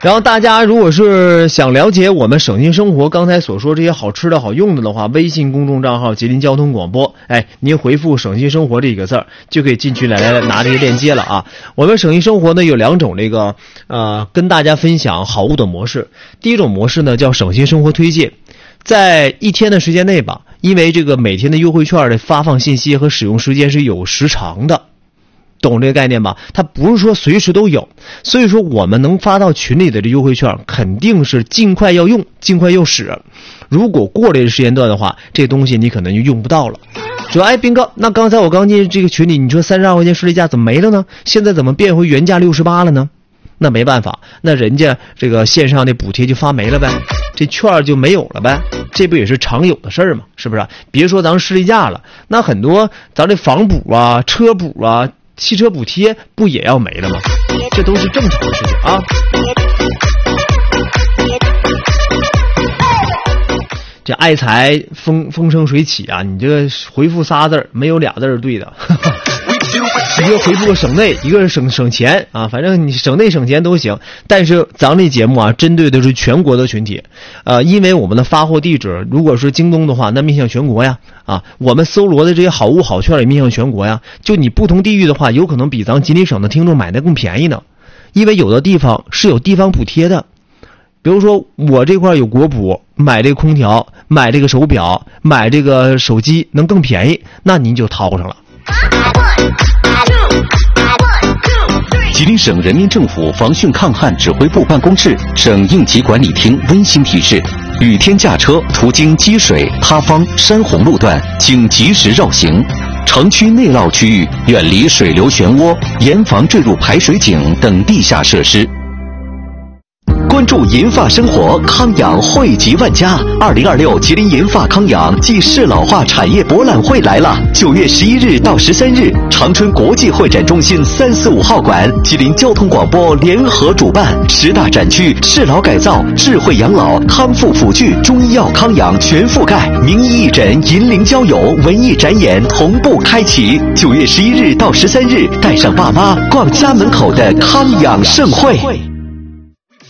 然后大家如果是想了解我们省心生活刚才所说这些好吃的好用的话，微信公众账号吉林交通广播，您回复省心生活这个字儿就可以进去来拿这些链接了啊。我们省心生活呢有2种这个跟大家分享好物的模式。第一种模式呢叫省心生活推荐，在一天的时间内吧，因为这个每天的优惠券的发放信息和使用时间是有时长的，懂这个概念吧？它不是说随时都有，所以说我们能发到群里的这优惠券肯定是尽快要用，尽快要使。如果过了这个时间段的话，这东西你可能就用不到了。说斌哥，那刚才我刚进这个群里，你说32块钱士力架怎么没了呢？现在怎么变回原价68了呢？那没办法，那人家这个线上的补贴就发没了呗，这券就没有了呗，这不也是常有的事儿吗？是不是？别说咱士力架了，那很多咱这房补啊、车补啊、汽车补贴不也要没了吗？这都是正常的事情啊。这爱财风生水起啊，你这个回复仨字没有俩字对的。一个回复个省内，一个是省钱啊，反正你省内省钱都行。但是咱们这节目啊，针对的是全国的群体，因为我们的发货地址如果是京东的话，那面向全国呀，啊，我们搜罗的这些好物好券也面向全国呀。就你不同地域的话，有可能比咱吉林省的听众买的更便宜呢，因为有的地方是有地方补贴的。比如说我这块有国补，买这个空调、买这个手表、买这个手机能更便宜，那您就掏上了。 吉林省人民政府防汛抗旱指挥部办公室、省应急管理厅温馨提示：雨天驾车途经积水、塌方、山洪路段，请及时绕行。城区内涝区域远离水流漩涡，严防坠入排水井等地下设施。关注银发生活，康养惠及万家。2026吉林银发康养暨适老化产业博览会来了！9月11日到13日，长春国际会展中心345号馆，吉林交通广播联合主办，10大展区适老改造、智慧养老、康复辅具、中医药康养全覆盖，名医义诊、银龄交友、文艺展演同步开启。9月11日到13日，带上爸妈逛家门口的康养盛会。